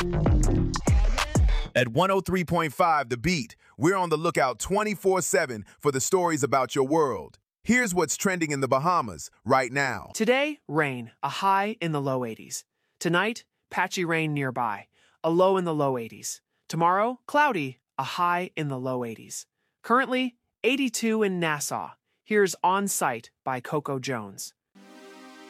At 103.5 The Beat, we're on the lookout 24/7 for the stories about your world. Here's what's trending in the Bahamas right now. Today, rain, a high in the low 80s. Tonight, patchy rain nearby, a low in the low 80s. Tomorrow, cloudy, a high in the low 80s. Currently, 82 in Nassau. Here's On Site by Coco Jones.